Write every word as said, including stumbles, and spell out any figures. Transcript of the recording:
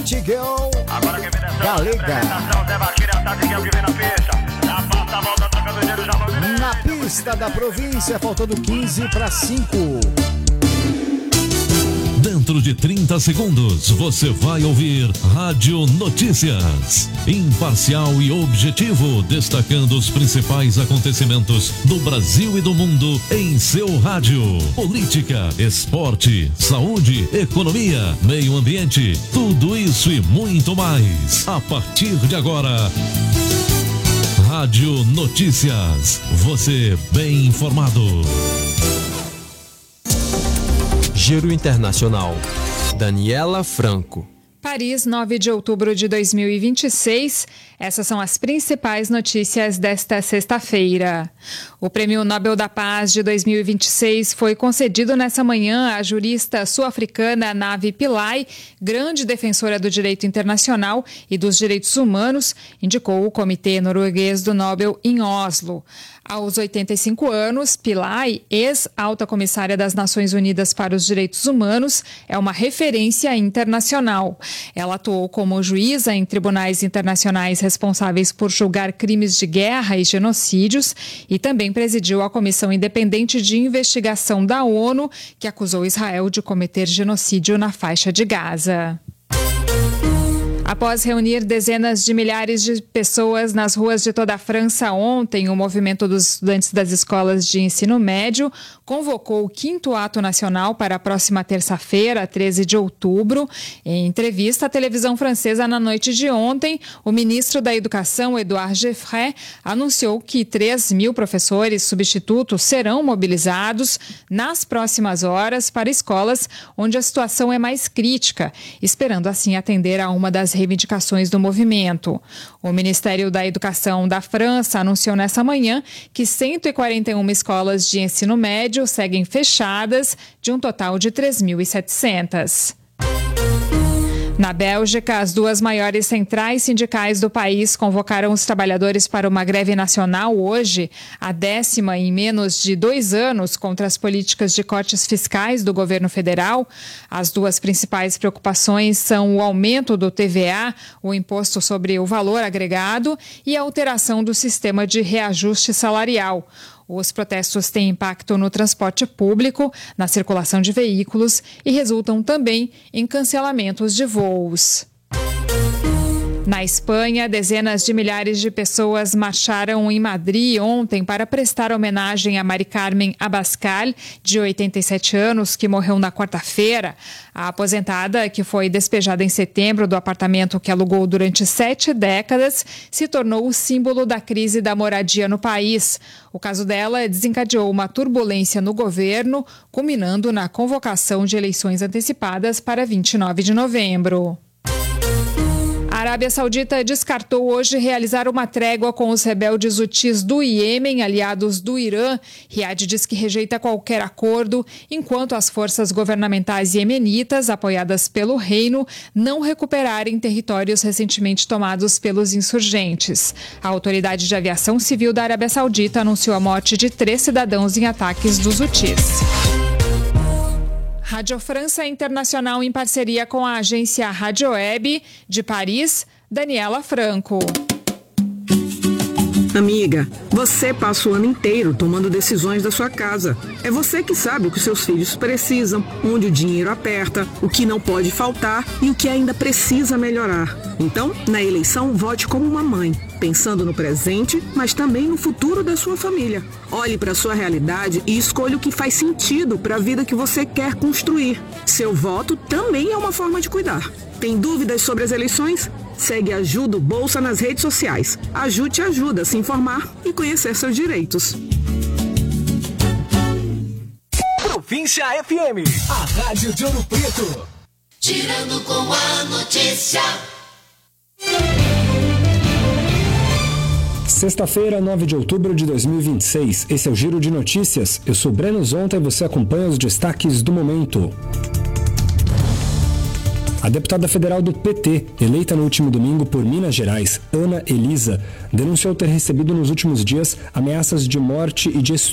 City Girl, Galega. Na pista da província, faltando quinze para cinco. Dentro de trinta segundos, você vai ouvir Rádio Notícias. Imparcial e objetivo, destacando os principais acontecimentos do Brasil e do mundo em seu rádio. Política, esporte, saúde, economia, meio ambiente, tudo isso e muito mais. A partir de agora, Rádio Notícias. Você bem informado. Giro Internacional. Daniela Franco. Paris, nove de outubro de dois mil e vinte e seis. Essas são as principais notícias desta sexta-feira. O Prêmio Nobel da Paz de dois mil e vinte e seis foi concedido nessa manhã à jurista sul-africana Navi Pillay, grande defensora do direito internacional e dos direitos humanos, indicou o Comitê Norueguês do Nobel em Oslo. Aos oitenta e cinco anos, Pillay, ex-alta comissária das Nações Unidas para os Direitos Humanos, é uma referência internacional. Ela atuou como juíza em tribunais internacionais responsáveis por julgar crimes de guerra e genocídios e também presidiu a Comissão Independente de Investigação da ONU, que acusou Israel de cometer genocídio na faixa de Gaza. Após reunir dezenas de milhares de pessoas nas ruas de toda a França ontem, o movimento dos estudantes das escolas de ensino médio convocou o quinto ato nacional para a próxima terça-feira, treze de outubro. Em entrevista à televisão francesa na noite de ontem, o ministro da Educação, Édouard Geoffroy, anunciou que três mil professores substitutos serão mobilizados nas próximas horas para escolas onde a situação é mais crítica, esperando assim atender a uma das reivindicações do movimento. O Ministério da Educação da França anunciou nessa manhã que cento e quarenta e uma escolas de ensino médio seguem fechadas, de um total de três mil e setecentas. Na Bélgica, as duas maiores centrais sindicais do país convocaram os trabalhadores para uma greve nacional hoje, a décima em menos de dois anos contra as políticas de cortes fiscais do governo federal. As duas principais preocupações são o aumento do T V A, o imposto sobre o valor agregado, e a alteração do sistema de reajuste salarial. Os protestos têm impacto no transporte público, na circulação de veículos e resultam também em cancelamentos de voos. Na Espanha, dezenas de milhares de pessoas marcharam em Madrid ontem para prestar homenagem a Mari Carmen Abascal, de oitenta e sete anos, que morreu na quarta-feira. A aposentada, que foi despejada em setembro do apartamento que alugou durante sete décadas, se tornou o símbolo da crise da moradia no país. O caso dela desencadeou uma turbulência no governo, culminando na convocação de eleições antecipadas para vinte e nove de novembro. A Arábia Saudita descartou hoje realizar uma trégua com os rebeldes hutis do Iêmen, aliados do Irã. Riad diz que rejeita qualquer acordo, enquanto as forças governamentais iemenitas, apoiadas pelo reino, não recuperarem territórios recentemente tomados pelos insurgentes. A Autoridade de Aviação Civil da Arábia Saudita anunciou a morte de três cidadãos em ataques dos hutis. Rádio França Internacional em parceria com a agência Rádio Web de Paris, Daniela Franco. Amiga, você passa o ano inteiro tomando decisões da sua casa. É você que sabe o que seus filhos precisam, onde o dinheiro aperta, o que não pode faltar e o que ainda precisa melhorar. Então, na eleição, vote como uma mãe, pensando no presente, mas também no futuro da sua família. Olhe para a sua realidade e escolha o que faz sentido para a vida que você quer construir. Seu voto também é uma forma de cuidar. Tem dúvidas sobre as eleições? Segue Ajuda Bolsa nas redes sociais. Ajude ajuda a se informar e conhecer seus direitos. Província F M, a rádio de Ouro Preto. Girando com a notícia. Sexta-feira, nove de outubro de dois mil e vinte e seis. Esse é o Giro de Notícias. Eu sou Breno Zonta e você acompanha os destaques do momento. A deputada federal do P T, eleita no último domingo por Minas Gerais, Ana Elisa, denunciou ter recebido nos últimos dias ameaças de morte e de estupro